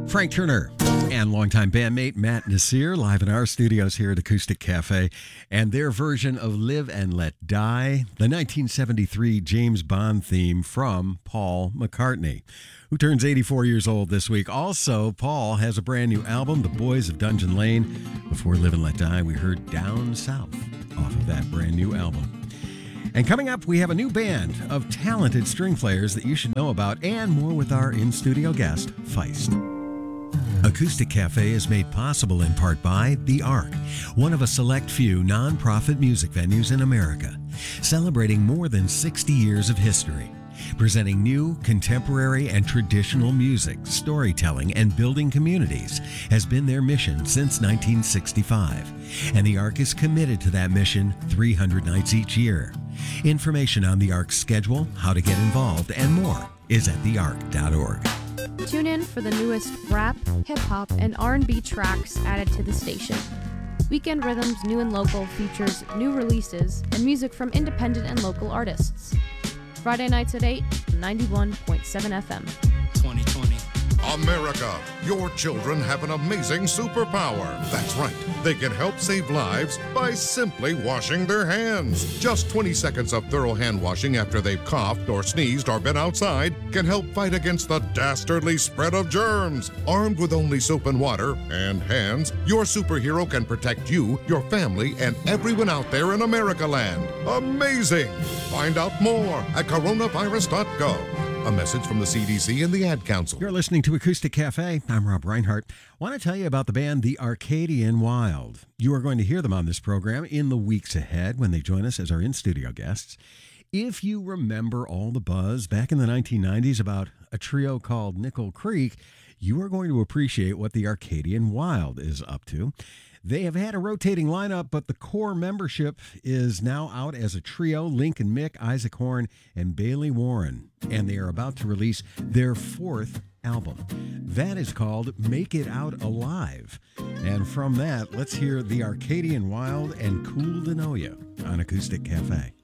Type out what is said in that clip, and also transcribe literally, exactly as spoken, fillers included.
Frank Turner and longtime bandmate Matt Nasir live in our studios here at Acoustic Cafe, and their version of Live and Let Die, the nineteen seventy-three James Bond theme from Paul McCartney, who turns eighty-four years old this week. Also, Paul has a brand new album, The Boys of Dungeon Lane. Before Live and Let Die, we heard Down South off of that brand new album. And coming up, we have a new band of talented string players that you should know about, and more with our in-studio guest, Feist. Acoustic Cafe is made possible in part by The Ark, one of a select few non-profit music venues in America, celebrating more than sixty years of history. Presenting new, contemporary, and traditional music, storytelling, and building communities has been their mission since nineteen sixty-five. And the Ark is committed to that mission three hundred nights each year. Information on the Ark's schedule, how to get involved, and more is at the ark dot org. Tune in for the newest rap, hip-hop, and R and B tracks added to the station. Weekend Rhythms New and Local features new releases and music from independent and local artists. Friday nights at eight, ninety-one point seven F M. twenty twenty. America, your children have an amazing superpower. That's right, they can help save lives by simply washing their hands. Just twenty seconds of thorough hand washing after they've coughed or sneezed or been outside can help fight against the dastardly spread of germs. Armed with only soap and water and hands, your superhero can protect you, your family, and everyone out there in America land. Amazing! Find out more at coronavirus dot gov. A message from the C D C and the Ad Council. You're listening to Acoustic Cafe. I'm Rob Reinhart. I want to tell you about the band The Arcadian Wild. You are going to hear them on this program in the weeks ahead when they join us as our in-studio guests. If you remember all the buzz back in the nineteen nineties about a trio called Nickel Creek, you are going to appreciate what The Arcadian Wild is up to. They have had a rotating lineup, but the core membership is now out as a trio: Lincoln Mick, Isaac Horn, and Bailey Warren. And they are about to release their fourth album. That is called Make It Out Alive. And from that, let's hear The Arcadian Wild and Cool to Know Ya on Acoustic Cafe.